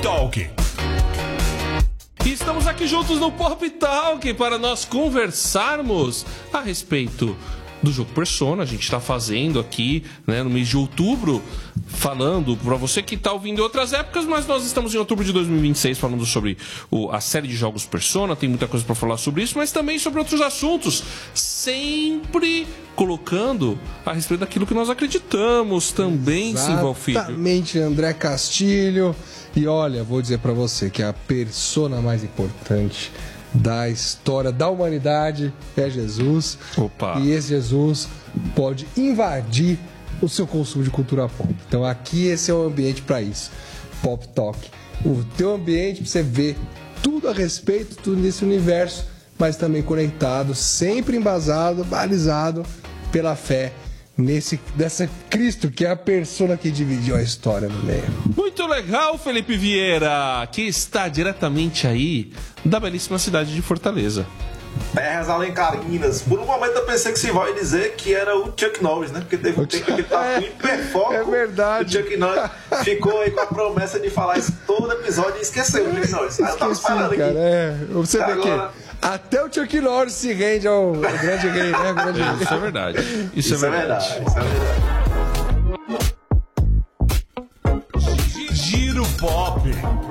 Talk. E estamos aqui juntos no Pop Talk para nós conversarmos a respeito do jogo Persona. A gente está fazendo aqui, né, no mês de outubro, falando para você que está ouvindo em outras épocas, mas nós estamos em outubro de 2026 falando sobre a série de jogos Persona. Tem muita coisa para falar sobre isso, mas também sobre outros assuntos, sempre colocando a respeito daquilo que nós acreditamos também, Simval Filho. Exatamente, André Castilho. E olha, vou dizer pra você que a persona mais importante da história da humanidade é Jesus. Opa. E esse Jesus pode invadir o seu consumo de cultura pop. Então aqui esse é o ambiente pra isso. Pop Talk. O teu ambiente pra você ver tudo a respeito, tudo nesse universo, mas também conectado, sempre embasado, balizado pela fé dessa Cristo, que é a persona que dividiu a história no meio. Muito legal, Felipe Vieira, que está diretamente aí da belíssima cidade de Fortaleza. Terras Alencarinas. Por um momento eu pensei que você vai dizer que era o Chuck Norris, né? Porque teve um tempo que ele tava com hiperfoco. É verdade. O Chuck Norris ficou aí com a promessa de falar isso todo episódio e esqueceu o Chuck Norris. Eu tava esperando cara, aqui. Você vê Agora... que até o Chuck Norris se rende ao grande rei, né? Grande rei. Isso é verdade. Isso é verdade. Isso é verdade. Giro Pop.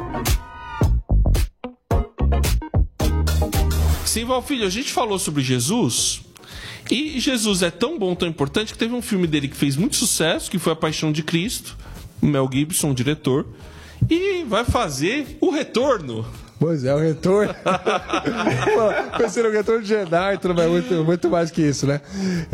Simval Filho, a gente falou sobre Jesus, e Jesus é tão bom, tão importante, que teve um filme dele que fez muito sucesso, que foi A Paixão de Cristo, o Mel Gibson, o diretor, e vai fazer o retorno. Pois é, o retorno. Pensei no retorno de Jedi, tudo mais, muito mais que isso, né?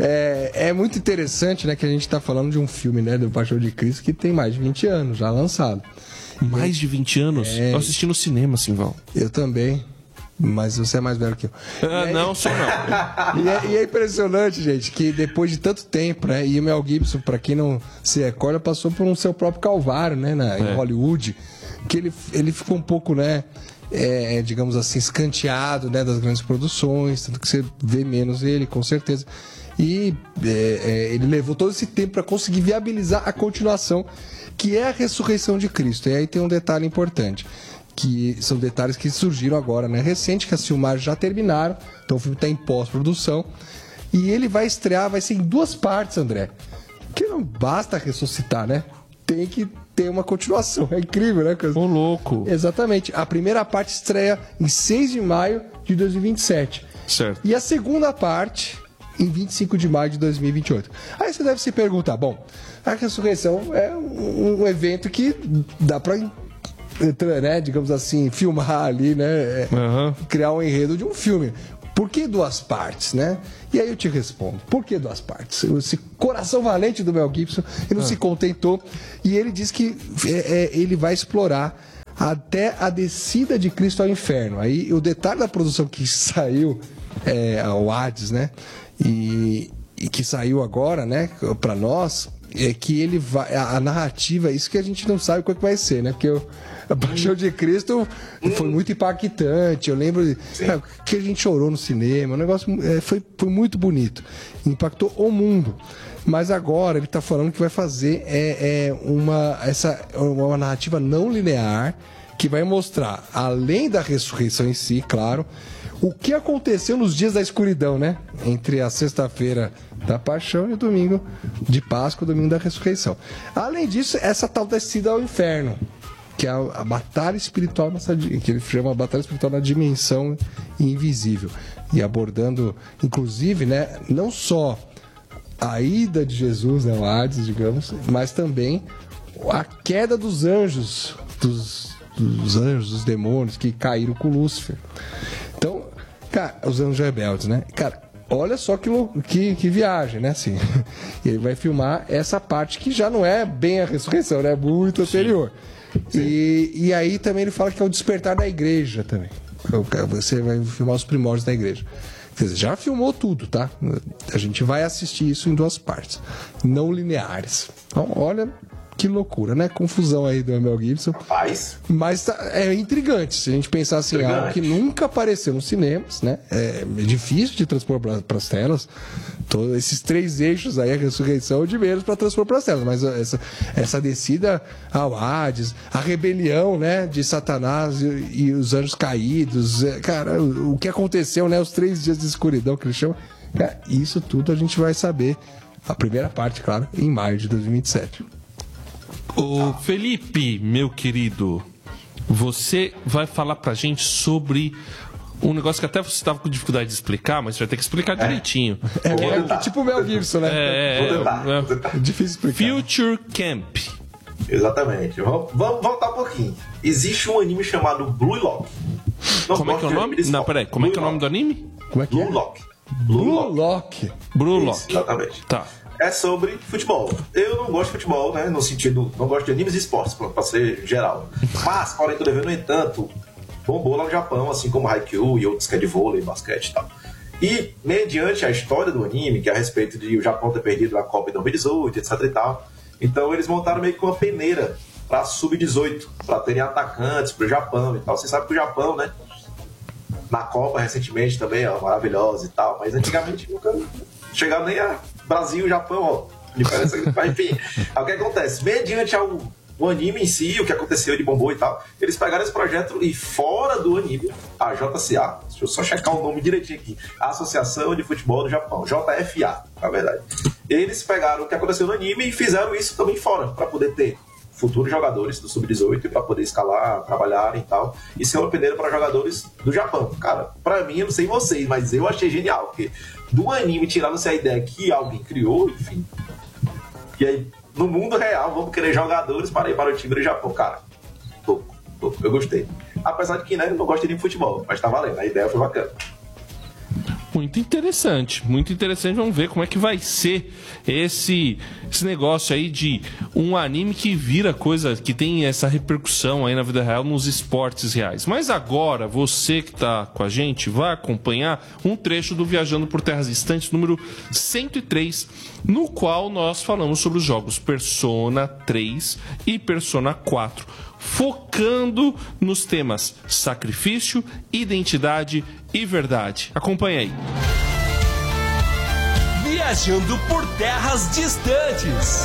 É muito interessante, né, que a gente está falando de um filme, né, do Paixão de Cristo, que tem mais de 20 anos, já lançado. Mais de 20 anos? Eu assisti no cinema, Simval. Eu também. Mas você é mais velho que eu. Não, sou não. E é impressionante, gente, que depois de tanto tempo, né? E o Mel Gibson, pra quem não se recorda, passou por um seu próprio calvário, né? Em Hollywood. Que ele ficou um pouco, né? Digamos assim, escanteado, né? Das grandes produções. Tanto que você vê menos ele, com certeza. E ele levou todo esse tempo para conseguir viabilizar a continuação, que é a ressurreição de Cristo. E aí tem um detalhe importante, que são detalhes que surgiram agora, né? Recente, que as filmagens já terminaram, então o filme está em pós-produção, e ele vai estrear, vai ser em 2 partes, André, que não basta ressuscitar, né? Tem que ter uma continuação, é incrível, né? Ô, louco. Exatamente, a primeira parte estreia em 6 de maio de 2027. Certo. E a segunda parte em 25 de maio de 2028. Aí você deve se perguntar, bom, a ressurreição é um evento que dá para, né, digamos assim, filmar ali, né? Criar um enredo de um filme. Por que 2 partes, né? E aí eu te respondo, por que 2 partes? Esse coração valente do Mel Gibson, ele não se contentou, e ele diz que ele vai explorar até a descida de Cristo ao inferno. Aí o detalhe da produção que saiu, o Hades, né? E que saiu agora, né, para nós, é que ele vai, a narrativa, isso que a gente não sabe qual que vai ser, né? Porque a Paixão de Cristo foi muito impactante. Eu lembro que a gente chorou no cinema. O negócio foi muito bonito. Impactou o mundo. Mas agora ele está falando que vai fazer uma narrativa não linear, que vai mostrar, além da ressurreição em si, claro, o que aconteceu nos dias da escuridão, né? Entre a sexta-feira da Paixão e o domingo de Páscoa, o domingo da ressurreição. Além disso, essa tal descida ao inferno, que é a batalha espiritual, que ele chama a batalha espiritual na dimensão invisível. E abordando, inclusive, né, não só a ida de Jesus, né, o Hades, digamos, mas também a queda dos anjos, dos demônios que caíram com Lúcifer. Então, cara, os anjos rebeldes, né? Cara, olha só que viagem, né? Assim, ele vai filmar essa parte que já não é bem a ressurreição, né? Muito anterior. E aí também ele fala que é o despertar da igreja também. Você vai filmar os primórdios da igreja. Quer dizer, já filmou tudo, tá? A gente vai assistir isso em 2 partes, não lineares. Então, olha, que loucura, né? Confusão aí do Mel Gibson. Rapaz. Mas é intrigante, se a gente pensar assim, algo que nunca apareceu nos cinemas, né? É difícil de transpor para as telas. Todos esses 3 eixos aí, a ressurreição de menos para transpor para as telas. Mas essa descida ao Hades, a rebelião, né? De Satanás e os anjos caídos. Cara, o que aconteceu, né? Os 3 dias de escuridão que eles chamam. Cara, isso tudo a gente vai saber. A primeira parte, claro, em maio de 2027. Ô Felipe, meu querido, você vai falar pra gente sobre um negócio que até você estava com dificuldade de explicar, mas você vai ter que explicar direitinho. Tipo o Mel Gibson, né? Vou Difícil explicar. Future Camp. Exatamente. Vamos voltar um pouquinho. Existe um anime chamado Blue Lock. Como é que é o nome? Não, peraí. Como é que é o nome do anime? Como é que Blue Lock. Blue Lock. Blue Lock. Exatamente. Tá. É sobre futebol. Eu não gosto de futebol, né? No sentido, não gosto de animes e esportes, pra ser geral. Mas, porém, todavia, no entanto, bombou lá no Japão, assim como Haikyuu e outros que é de vôlei, basquete e tal. E, mediante a história do anime, que é a respeito de o Japão ter perdido a Copa em 2018, etc e tal, então eles montaram meio que uma peneira pra Sub-18, pra terem atacantes pro Japão e tal. Você sabe que o Japão, né? Na Copa, recentemente, também, ó, maravilhosa e tal, mas antigamente nunca chegava nem a Brasil e Japão, ó. Diferença, mas, enfim, o que acontece? Mediante o anime em si, o que aconteceu de bombou e tal, eles pegaram esse projeto e fora do anime, a JCA, deixa eu só checar o nome direitinho aqui, a Associação de Futebol do Japão, JFA, na verdade. Eles pegaram o que aconteceu no anime e fizeram isso também fora, para poder ter futuros jogadores do Sub-18 para poder escalar, trabalhar e tal, e ser uma peneira para jogadores do Japão. Cara, pra mim, eu não sei vocês, mas eu achei genial, porque do anime tirando-se a ideia que alguém criou, enfim, e aí no mundo real vamos querer jogadores para ir para o time do Japão. Cara, eu gostei. Apesar de que, né, eu não gosto de futebol, mas tá valendo, a ideia foi bacana. Muito interessante. Vamos ver como é que vai ser esse negócio aí de um anime que vira coisa, que tem essa repercussão aí na vida real nos esportes reais. Mas agora, você que tá com a gente vai acompanhar um trecho do Viajando por Terras Distantes, número 103, no qual nós falamos sobre os jogos Persona 3 e Persona 4, focando nos temas sacrifício, identidade e verdade. Acompanhe aí. Viajando por Terras Distantes.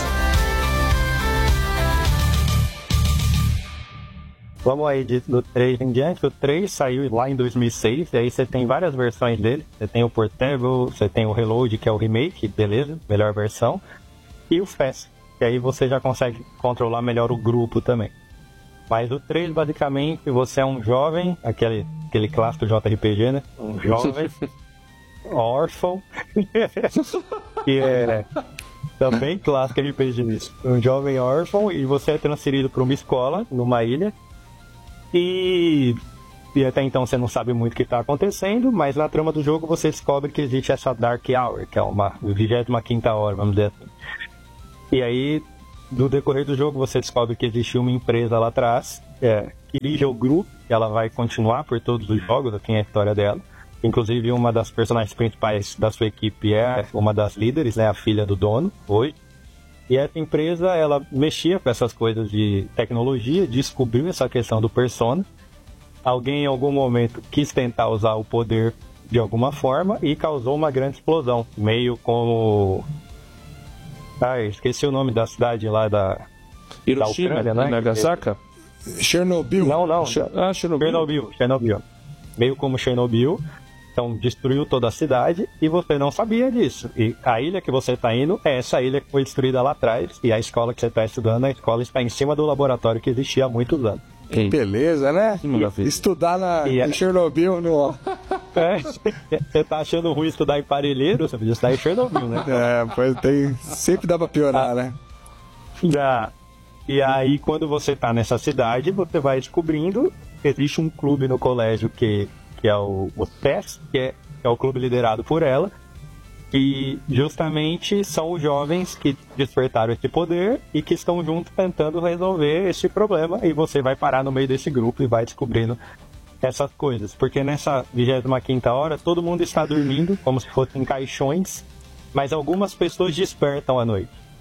Vamos aí do 3 em diante. O 3 saiu lá em 2006, e aí você tem várias versões dele. Você tem o Portable, você tem o Reload, que é o remake, beleza, melhor versão. E o Fast, que aí você já consegue controlar melhor o grupo também. Mas o 3, basicamente, você é um jovem, aquele clássico JRPG, né? Um jovem órfão, que é também clássico RPG nisso. Um jovem órfão, e você é transferido para uma escola, numa ilha, e até então você não sabe muito o que está acontecendo, mas na trama do jogo você descobre que existe essa Dark Hour, que é uma 25ª hora, vamos dizer assim. E aí, no decorrer do jogo, você descobre que existe uma empresa lá atrás, que dirige o grupo, que ela vai continuar por todos os jogos, assim é a história dela. Inclusive, uma das personagens principais da sua equipe é uma das líderes, né, a filha do dono, hoje. E essa empresa, ela mexia com essas coisas de tecnologia, descobriu essa questão do Persona. Alguém, em algum momento, quis tentar usar o poder de alguma forma e causou uma grande explosão, meio como... esqueci o nome da cidade lá da Hiroshima, Ucrânia, né? Nagasaki? Chernobyl. Não. Chernobyl. Chernobyl. Meio como Chernobyl. Então, destruiu toda a cidade e você não sabia disso. E a ilha que você está indo é essa ilha que foi destruída lá atrás. E a escola que você está estudando, a escola está em cima do laboratório que existia há muitos anos. Beleza, né? Estudar em Chernobyl no... Você tá achando ruim estudar em Parelheiro? Você podia estudar em Chernobyl, né? Pois sempre dá pra piorar, né? E aí, quando você tá nessa cidade, você vai descobrindo que existe um clube no colégio que é o PES, que é o clube liderado por ela, e justamente são os jovens que despertaram esse poder e que estão juntos tentando resolver esse problema, e você vai parar no meio desse grupo e vai descobrindo essas coisas, porque nessa 25ª hora todo mundo está dormindo como se fossem caixões, mas algumas pessoas despertam à noite.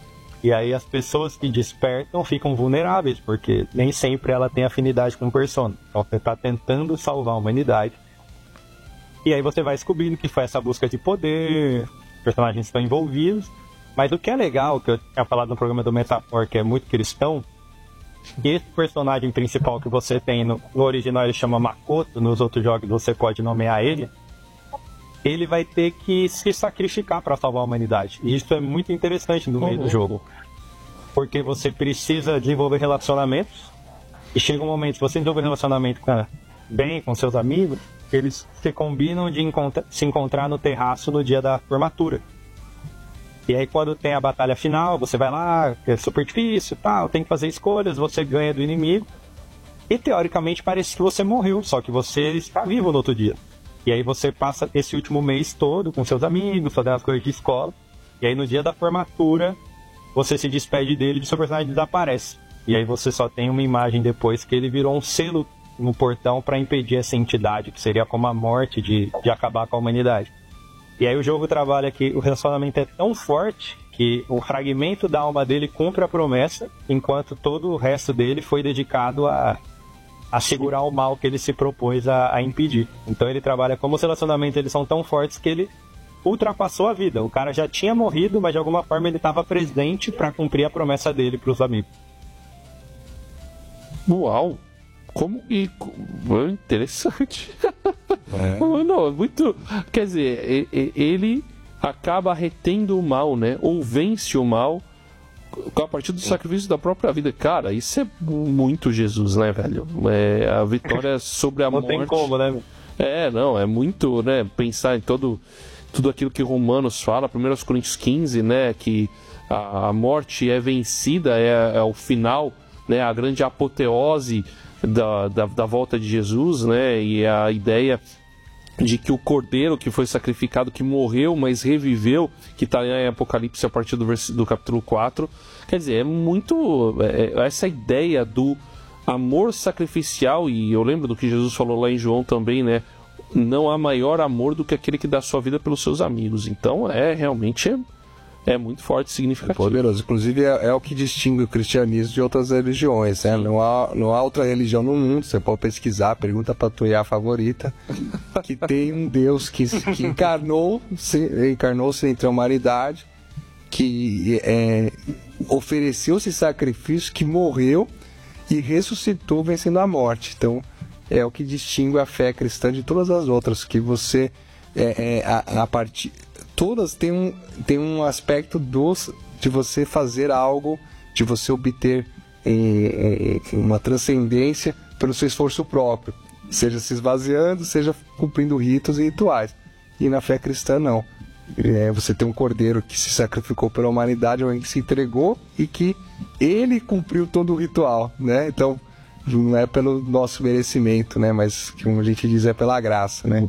E aí as pessoas que despertam ficam vulneráveis, porque nem sempre ela tem afinidade com o Persona. Então você está tentando salvar a humanidade. E aí você vai descobrindo que foi essa busca de poder, os personagens estão envolvidos. Mas o que é legal, que eu tinha falado no programa do Metafor, que é muito cristão, que esse personagem principal que você tem no original ele chama Makoto, nos outros jogos você pode nomear ele vai ter que se sacrificar para salvar a humanidade. E isso é muito interessante no meio do jogo. Porque você precisa desenvolver relacionamentos, e chega um momento, se você desenvolver relacionamento bem com seus amigos, eles se combinam de se encontrar no terraço no dia da formatura. E aí quando tem a batalha final, você vai lá, é super difícil, tal, tem que fazer escolhas, você ganha do inimigo. E teoricamente parece que você morreu, só que você está vivo no outro dia. E aí você passa esse último mês todo com seus amigos, fazendo as coisas de escola. E aí no dia da formatura, você se despede dele e seu personagem desaparece. E aí você só tem uma imagem depois que ele virou um selo no portão para impedir essa entidade, que seria como a morte de acabar com a humanidade. E aí o jogo trabalha que o relacionamento é tão forte que o fragmento da alma dele cumpre a promessa, enquanto todo o resto dele foi dedicado a segurar o mal que ele se propôs a impedir. Então ele trabalha como os relacionamentos eles são tão fortes que ele ultrapassou a vida. O cara já tinha morrido, mas de alguma forma ele estava presente para cumprir a promessa dele para os amigos. Uau! Como e interessante. Não, muito. Quer dizer, ele acaba retendo o mal, né? Ou vence o mal a partir do sacrifício da própria vida. Cara, isso é muito Jesus, né, velho? A vitória sobre a morte. Não tem como, né? Não, é muito, né? Pensar em tudo aquilo que Romanos fala, 1 Coríntios 15, né? Que a morte é vencida, é o final, né? A grande apoteose da volta de Jesus, né? E a ideia de que o cordeiro que foi sacrificado, que morreu, mas reviveu, que está em Apocalipse a partir do capítulo 4. Quer dizer, é muito essa ideia do amor sacrificial, e eu lembro do que Jesus falou lá em João também, né? Não há maior amor do que aquele que dá sua vida pelos seus amigos. Então realmente é muito forte e significativo. Poderoso. Inclusive é o que distingue o cristianismo de outras religiões, né? Não há outra religião no mundo, você pode pesquisar, pergunta pra tua IA favorita, que tem um Deus que encarnou-se entre a humanidade, que ofereceu esse sacrifício, que morreu e ressuscitou vencendo a morte. Então é o que distingue a fé cristã de todas as outras, que você a partir todas têm um aspecto de você fazer algo, de você obter uma transcendência pelo seu esforço próprio, seja se esvaziando, seja cumprindo ritos e rituais. E na fé cristã não. Você tem um cordeiro que se sacrificou pela humanidade, alguém que se entregou e que ele cumpriu todo o ritual, né? Então não é pelo nosso merecimento, né? Mas como a gente diz, é pela graça, né?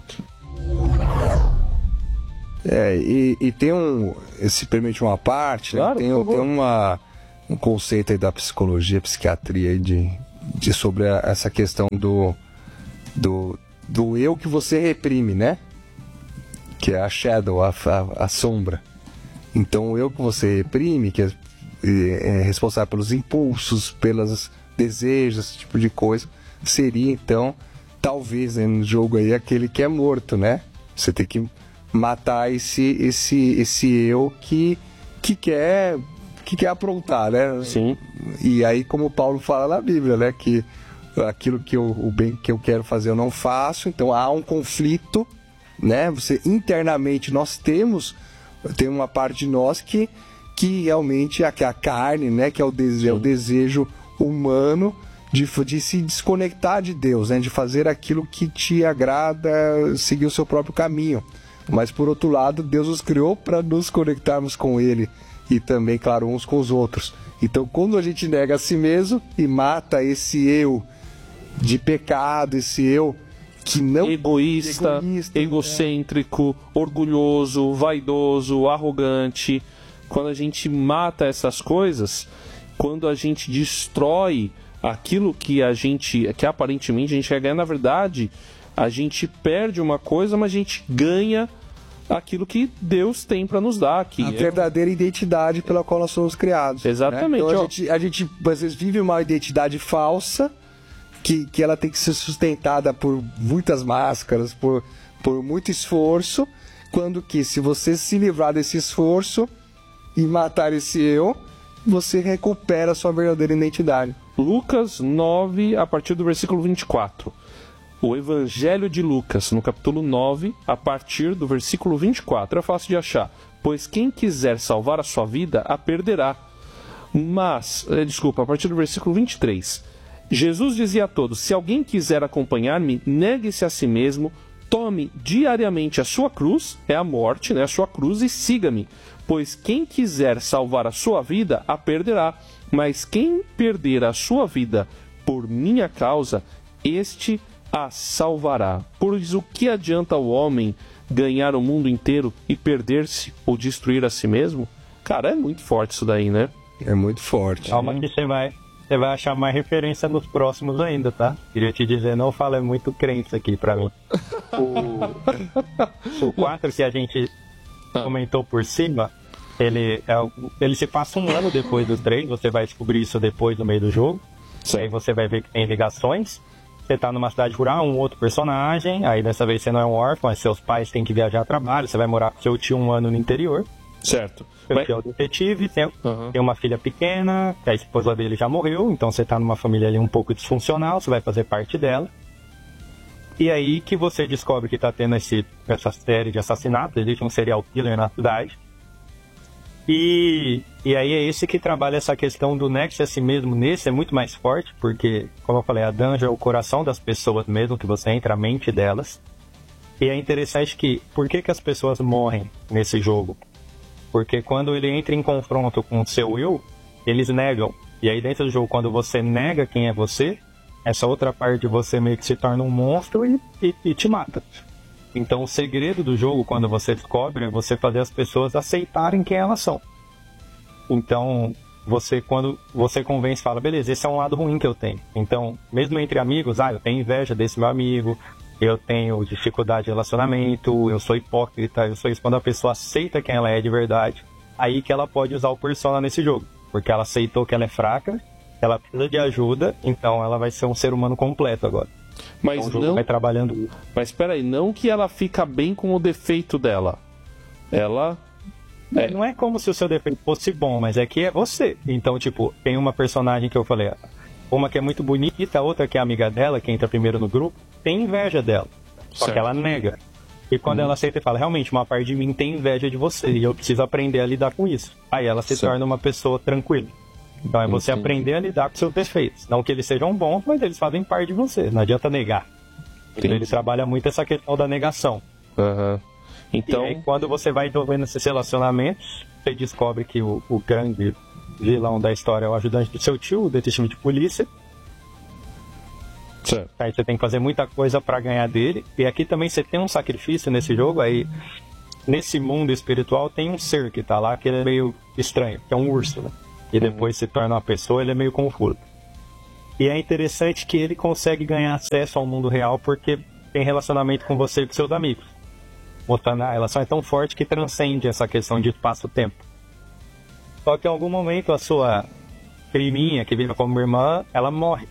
E tem se permite uma parte, claro, né? Tem um conceito aí da psicologia, psiquiatria aí sobre essa questão do eu que você reprime, né? Que é a shadow, a sombra. Então o eu que você reprime, que é responsável pelos impulsos, pelos desejos, esse tipo de coisa, seria então, talvez, né, no jogo aí, aquele que é morto, né? Você tem que matar esse eu que quer aprontar, né? Sim. E aí, como Paulo fala na Bíblia, né? Que aquilo o bem que eu quero fazer eu não faço. Então há um conflito, né? Você internamente tem uma parte de nós que realmente é a carne, né? Que é o desejo humano de se desconectar de Deus, né? De fazer aquilo que te agrada, seguir o seu próprio caminho. Mas, por outro lado, Deus nos criou para nos conectarmos com Ele e também, claro, uns com os outros. Então, quando a gente nega a si mesmo e mata esse eu de pecado, esse eu que não... Egoísta, egocêntrico, orgulhoso, vaidoso, arrogante. Quando a gente mata essas coisas, quando a gente destrói aquilo que aparentemente a gente quer ganhar, na verdade... A gente perde uma coisa, mas a gente ganha aquilo que Deus tem para nos dar aqui. A verdadeira identidade pela qual nós somos criados. Exatamente. Né? Então a gente às vezes vive uma identidade falsa que ela tem que ser sustentada por muitas máscaras, por muito esforço, quando que se você se livrar desse esforço e matar esse eu, você recupera a sua verdadeira identidade. Lucas 9, a partir do versículo 24. O Evangelho de Lucas, no capítulo 9, a partir do versículo 24. É fácil de achar. Pois quem quiser salvar a sua vida, a perderá. A partir do versículo 23. Jesus dizia a todos: se alguém quiser acompanhar-me, negue-se a si mesmo, tome diariamente a sua cruz, é a morte, né, a sua cruz, e siga-me. Pois quem quiser salvar a sua vida, a perderá. Mas quem perder a sua vida por minha causa, este a salvará. Pois o que adianta o homem ganhar o mundo inteiro e perder-se ou destruir a si mesmo? Cara, é muito forte isso daí, né? É muito forte. Calma que você vai achar mais referência nos próximos ainda, tá? Queria te dizer, não fala muito crente aqui pra mim. O 4 que a gente comentou por cima, ele se passa um ano depois do 3, você vai descobrir isso depois no meio do jogo. Aí você vai ver que tem ligações. Você tá numa cidade rural, um outro personagem, aí dessa vez você não é um órfão, mas seus pais têm que viajar a trabalho, você vai morar com seu tio um ano no interior. Certo. Seu tio é o detetive, tem uma filha pequena, que a esposa dele já morreu, então você tá numa família ali um pouco disfuncional, você vai fazer parte dela. E aí que você descobre que tá tendo essa série de assassinatos, existe um serial killer na cidade. E aí é esse que trabalha essa questão do nexo a si mesmo. Nesse é muito mais forte, porque, como eu falei, a dungeon é o coração das pessoas mesmo, que você entra a mente delas. E é interessante que, por que as pessoas morrem nesse jogo? Porque quando ele entra em confronto com o seu eu, eles negam. E aí dentro do jogo, quando você nega quem é você, essa outra parte de você meio que se torna um monstro e te mata. Então o segredo do jogo, quando você descobre, é você fazer as pessoas aceitarem quem elas são. Então, quando você convence, fala, beleza, esse é um lado ruim que eu tenho. Então, mesmo entre amigos, eu tenho inveja desse meu amigo, eu tenho dificuldade de relacionamento, eu sou hipócrita, eu sou isso. Quando a pessoa aceita quem ela é de verdade, aí que ela pode usar o Persona nesse jogo. Porque ela aceitou que ela é fraca, ela precisa de ajuda, então ela vai ser um ser humano completo agora. Mas então, o jogo vai trabalhando. Mas espera aí, não que ela fica bem com o defeito dela. Ela... Não é como se o seu defeito fosse bom, mas é que é você. Então, tipo, tem uma personagem que eu falei, uma que é muito bonita, a outra que é amiga dela, que entra primeiro no grupo, tem inveja dela. Só que ela nega. E quando ela aceita e fala, realmente, uma parte de mim tem inveja de você, e eu preciso aprender a lidar com isso. Aí ela se torna uma pessoa tranquila. Então é você aprender a lidar com seus defeitos. Não que eles sejam bons, mas eles fazem parte de você. Não adianta negar. Então ele trabalha muito essa questão da negação. Então, e aí, quando você vai envolvendo esses relacionamentos, você descobre que o grande vilão da história é o ajudante do seu tio, o detetive de polícia. Certo. Aí você tem que fazer muita coisa pra ganhar dele. E aqui também você tem um sacrifício nesse jogo. Aí, nesse mundo espiritual, tem um ser que tá lá, que ele é meio estranho, que é um urso, né? E depois se torna uma pessoa, ele é meio confuso. E é interessante que ele consegue ganhar acesso ao mundo real porque tem relacionamento com você e com seus amigos. Mostrando, a relação é tão forte que transcende essa questão de espaço-tempo. Só que em algum momento a sua priminha, que vive como irmã, ela morre.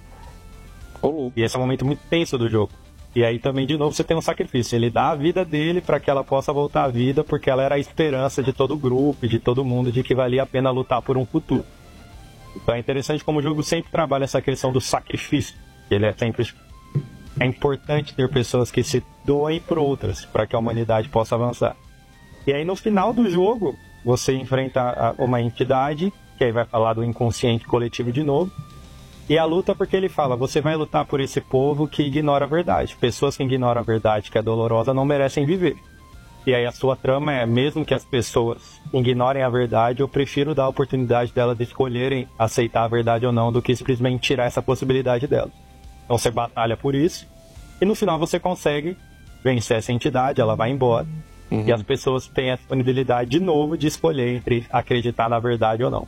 E esse é um momento muito tenso do jogo. E aí também, de novo, você tem um sacrifício. Ele dá a vida dele para que ela possa voltar à vida, porque ela era a esperança de todo o grupo, de todo mundo, de que valia a pena lutar por um futuro. Então é interessante como o jogo sempre trabalha essa questão do sacrifício. Ele é sempre... É importante ter pessoas que se doem por outras, para que a humanidade possa avançar. E aí no final do jogo, você enfrenta uma entidade, que aí vai falar do inconsciente coletivo de novo, e a luta porque ele fala, você vai lutar por esse povo que ignora a verdade. Pessoas que ignoram a verdade, que é dolorosa, não merecem viver. E aí a sua trama é, mesmo que as pessoas ignorem a verdade, eu prefiro dar a oportunidade delas de escolherem aceitar a verdade ou não, do que simplesmente tirar essa possibilidade delas. Então você batalha por isso, e no final você consegue vencer essa entidade, ela vai embora, e as pessoas têm a disponibilidade de novo de escolher entre acreditar na verdade ou não.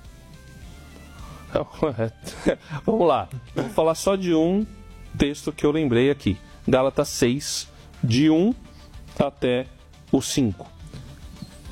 Vamos lá, vou falar só de um texto que eu lembrei aqui, Gálatas 6, de 1 até o 5.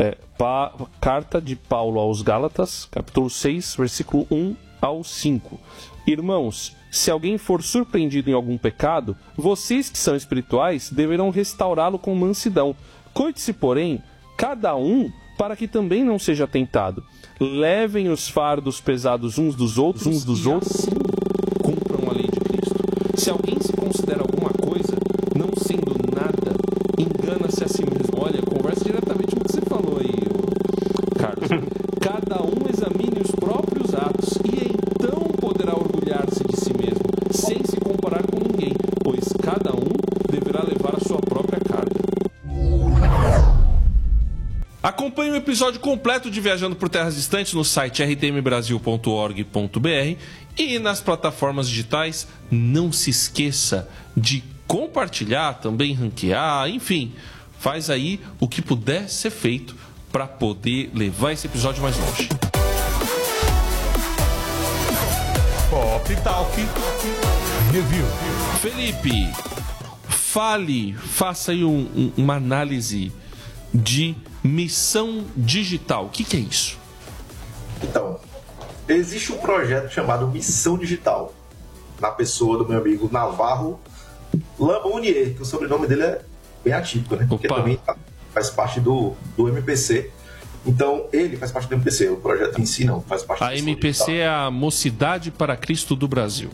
Carta de Paulo aos Gálatas, capítulo 6, versículo 1 ao 5. Irmãos, se alguém for surpreendido em algum pecado, vocês que são espirituais deverão restaurá-lo com mansidão. Cuide-se, porém, cada um, para que também não seja tentado. Levem os fardos pesados uns dos outros, assim cumpram a lei de Cristo. Se alguém se considera alguma coisa, não sendo nada, engana-se a si mesmo. Olha, conversa diretamente com o que você falou aí, Carlos. Cada um examine os próprios atos e então poderá orgulhar-se de si mesmo, sem se comparar com ninguém, pois cada um deverá levar a sua própria carga. Acompanhe o episódio completo de Viajando por Terras Distantes no site rtmbrasil.org.br e nas plataformas digitais. Não se esqueça de compartilhar, também ranquear, enfim, faz aí o que puder ser feito para poder levar esse episódio mais longe. Pop Talk Review. Felipe, faça aí uma análise de missão digital. O que é isso? Então, existe um projeto chamado Missão Digital, na pessoa do meu amigo Navarro Lamounier, que o sobrenome dele é bem atípico, né? Porque também faz parte do MPC. Então, ele faz parte do MPC, o projeto em si não faz parte do MPC digital. É a Mocidade para Cristo do Brasil.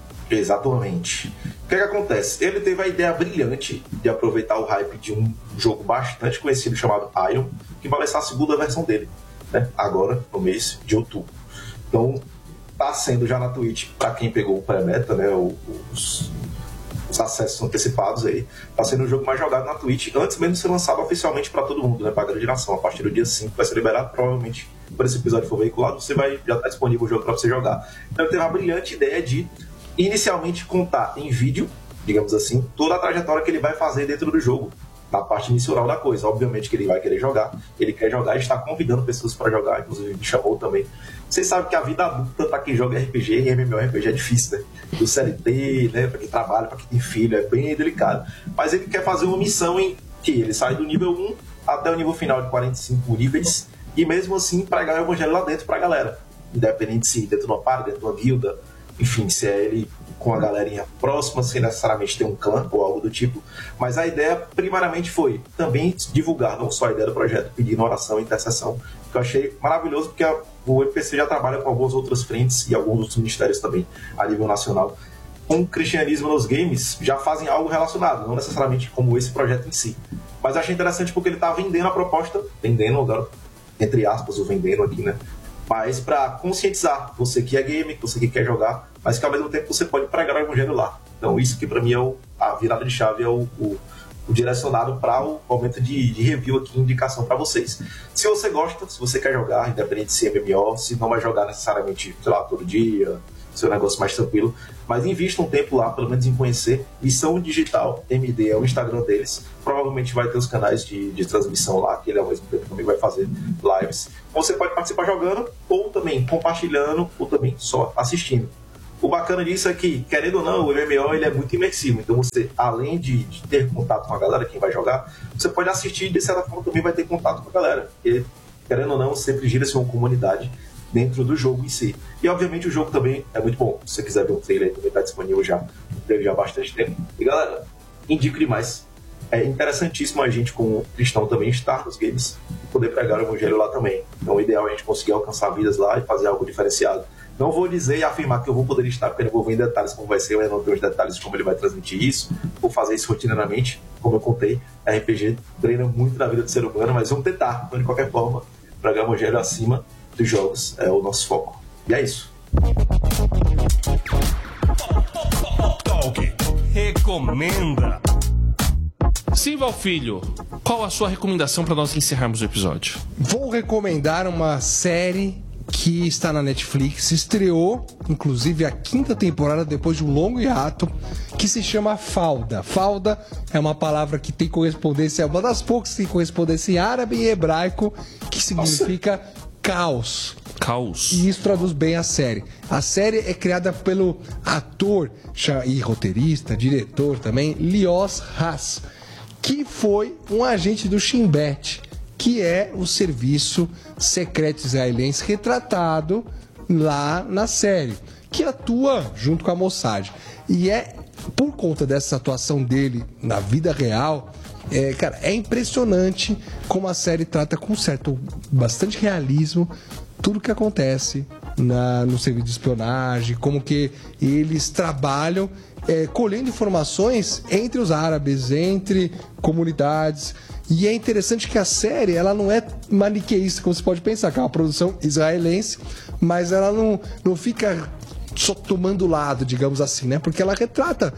Exatamente. O que acontece? Ele teve a ideia brilhante de aproveitar o hype de um jogo bastante conhecido chamado Ion, que vai lançar a segunda versão dele, né? Agora, no mês de outubro. Então, tá sendo já na Twitch, para quem pegou o pré-beta, né? Os acessos antecipados aí, tá sendo o jogo mais jogado na Twitch, antes mesmo de ser lançado oficialmente para todo mundo, né? Para a grande geração. A partir do dia 5 vai ser liberado, provavelmente, quando esse episódio for veiculado, já tá disponível o jogo para você jogar. Então, ele teve a brilhante ideia de inicialmente contar em vídeo, digamos assim, toda a trajetória que ele vai fazer dentro do jogo, na parte inicial da coisa. Obviamente que ele vai querer jogar, ele quer jogar e está convidando pessoas para jogar, inclusive me chamou também. Vocês sabem que a vida adulta para quem joga RPG e MMORPG é difícil, né? Do CLT, né? Para quem trabalha, para quem tem filho, é bem delicado. Mas ele quer fazer uma missão em que ele sai do nível 1 até o nível final de 45 níveis e mesmo assim pregar o evangelho lá dentro para a galera, independente se dentro de uma party, dentro de uma guilda, enfim, se é ele com a galerinha próxima, sem necessariamente ter um clã ou algo do tipo. Mas a ideia, primariamente, foi também divulgar não só a ideia do projeto, pedindo oração e intercessão, que eu achei maravilhoso, porque o MPC já trabalha com algumas outras frentes e alguns outros ministérios também, a nível nacional. Com o cristianismo nos games, já fazem algo relacionado, não necessariamente como esse projeto em si. Mas eu achei interessante porque ele está vendendo a proposta, vendendo agora, entre aspas, o vendendo aqui, né? Mas para conscientizar você que é game, você que quer jogar, mas que ao mesmo tempo você pode pregar o evangelho lá. Então isso que para mim é a virada de chave, é o direcionado para o momento de review aqui, indicação para vocês. Se você gosta, se você quer jogar, independente se é MMO, se não vai jogar necessariamente, sei lá, todo dia, seu negócio mais tranquilo, mas invista um tempo lá, pelo menos em conhecer Missão Digital MD, é o Instagram deles. Provavelmente vai ter os canais de transmissão lá, que ele ao mesmo tempo também vai fazer lives. Você pode participar jogando, ou também compartilhando, ou também só assistindo. O bacana disso é que, querendo ou não, o MMO ele é muito imersivo. Então você, além de ter contato com a galera, quem vai jogar, você pode assistir e de certa forma também vai ter contato com a galera. Porque, querendo ou não, sempre gira-se uma comunidade dentro do jogo em si. E obviamente o jogo também é muito bom. Se você quiser ver um trailer, também está disponível já há bastante tempo. E galera, indico demais. É interessantíssimo a gente, como cristão, também estar nos games e poder pregar o evangelho lá também. Então o ideal é a gente conseguir alcançar vidas lá e fazer algo diferenciado. Não vou dizer e afirmar que eu vou poder estar, porque eu não vou ver em detalhes como vai ser, eu não tenho os detalhes de como ele vai transmitir isso. Vou fazer isso rotineiramente, como eu contei. A RPG treina muito na vida do ser humano, mas vamos tentar. Então, de qualquer forma, pregar o evangelho acima dos jogos é o nosso foco. E é isso. Recomenda. Simval Filho, qual a sua recomendação para nós encerrarmos o episódio? Vou recomendar uma série que está na Netflix, estreou inclusive a 5ª temporada depois de um longo hiato, que se chama Fauda. Fauda é uma palavra que tem correspondência, é uma das poucas que tem correspondência em árabe e hebraico, que significa caos. Caos. E isso traduz bem a série. A série é criada pelo ator e roteirista, diretor também, Lios Haas, que foi um agente do Shin Bet, que é o serviço secreto israelense retratado lá na série, que atua junto com a Mossad. E é por conta dessa atuação dele na vida real, cara, é impressionante como a série trata com bastante realismo tudo que acontece no serviço de espionagem, como que eles trabalham colhendo informações entre os árabes, entre comunidades. E é interessante que a série, ela não é maniqueísta, como você pode pensar, que é uma produção israelense, mas ela não fica só tomando lado, digamos assim, né? Porque ela retrata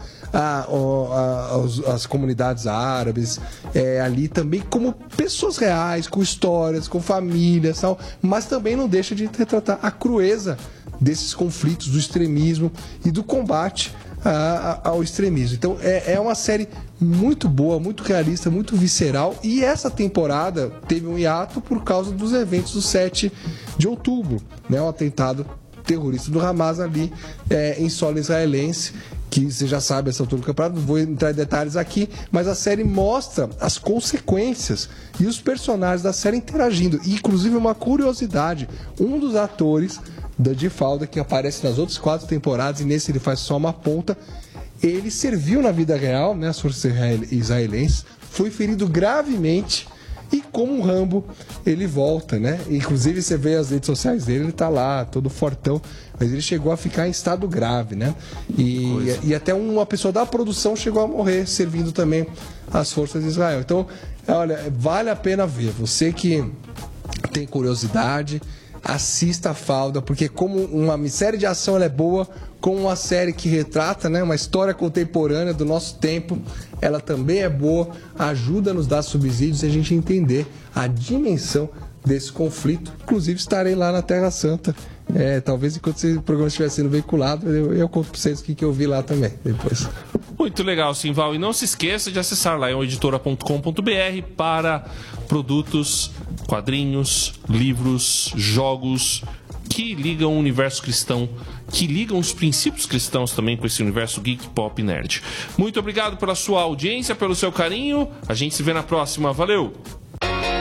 as comunidades árabes ali também como pessoas reais, com histórias, com famílias, tal, mas também não deixa de retratar a crueza desses conflitos, do extremismo e do combate ao extremismo. Então é uma série muito boa, muito realista, muito visceral, e essa temporada teve um hiato por causa dos eventos do 7 de outubro, né? O atentado terrorista do Hamas ali em solo israelense, que você já sabe essa altura do campeonato, não vou entrar em detalhes aqui, mas a série mostra as consequências e os personagens da série interagindo. E, inclusive, uma curiosidade, um dos atores de Falda, que aparece nas outras 4 temporadas, e nesse ele faz só uma ponta, ele serviu na vida real, né, as forças israelenses, foi ferido gravemente, e como um Rambo, ele volta, né? Inclusive, você vê as redes sociais dele, ele tá lá, todo fortão, mas ele chegou a ficar em estado grave, né? E até uma pessoa da produção chegou a morrer, servindo também as forças de Israel. Então, olha, vale a pena ver. Você que tem curiosidade, assista a Falda, porque como uma série de ação ela é boa, como uma série que retrata, né, uma história contemporânea do nosso tempo, ela também é boa, ajuda a nos dar subsídios e a gente entender a dimensão desse conflito. Inclusive estarei lá na Terra Santa, talvez enquanto o programa estiver sendo veiculado, eu conto para vocês o que eu vi lá também depois. Muito legal, Simval. E não se esqueça de acessar lá editora.com.br para produtos, quadrinhos, livros, jogos que ligam o universo cristão, que ligam os princípios cristãos também com esse universo geek, pop, nerd. Muito obrigado pela sua audiência, pelo seu carinho. A gente se vê na próxima. Valeu!